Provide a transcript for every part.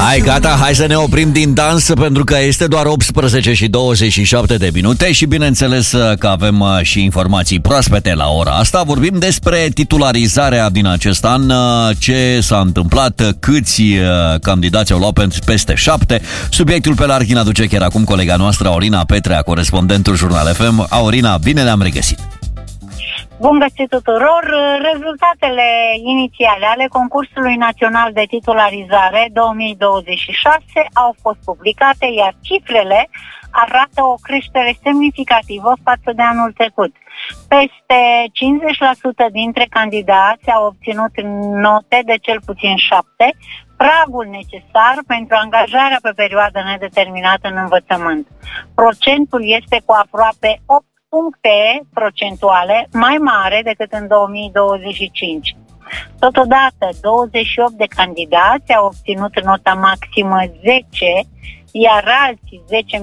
Hai, gata, hai să ne oprim din dans, pentru că este doar 18 și 27 de minute și bineînțeles că avem și informații proaspete la ora asta. Vorbim despre titularizarea din acest an, ce s-a întâmplat, câți candidați au luat peste 7. Subiectul pe larg îl aduce chiar acum colega noastră, Aurina Petrea, corespondentul Jurnal FM. Aurina, bine ne-am regăsit! Bun găsit tuturor! Rezultatele inițiale ale concursului național de titularizare 2026 au fost publicate, iar cifrele arată o creștere semnificativă față de anul trecut. Peste 50% dintre candidați au obținut note de cel puțin 7, pragul necesar pentru angajarea pe perioadă nedeterminată în învățământ. Procentul este cu aproape 8 puncte procentuale mai mare decât în 2025. Totodată, 28 de candidați au obținut nota maximă 10, iar alții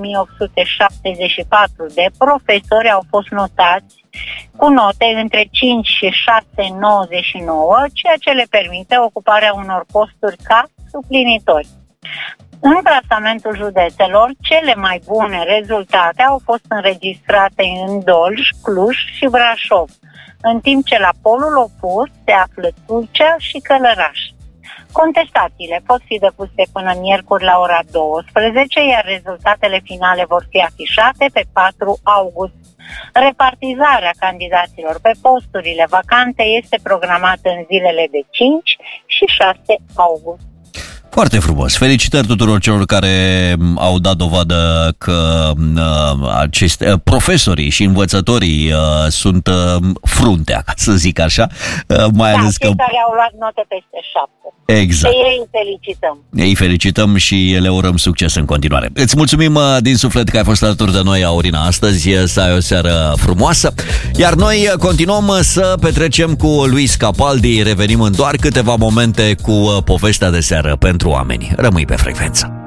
10.874 de profesori au fost notați cu note între 5 și 6,99, ceea ce le permite ocuparea unor posturi ca suplinitori. În clasamentul județelor, cele mai bune rezultate au fost înregistrate în Dolj, Cluj și Brașov, în timp ce la polul opus se află Tulcea și Călăraș. Contestațiile pot fi depuse până miercuri la ora 12, iar rezultatele finale vor fi afișate pe 4 august. Repartizarea candidaților pe posturile vacante este programată în zilele de 5 și 6 august. Foarte frumos. Felicitări tuturor celor care au dat dovadă că profesorii și învățătorii sunt fruntea, ca să zic așa. Mai ales cei care au luat note peste 7. Exact. Ei îi felicităm. Ei felicităm și le urăm succes în continuare. Îți mulțumim din suflet că ai fost alături de noi, Aurina, astăzi. Să ai o seară frumoasă. Iar noi continuăm să petrecem cu Luis Capaldi. Revenim în doar câteva momente cu povestea de seară pentru oameni. Rămâi pe frecvență.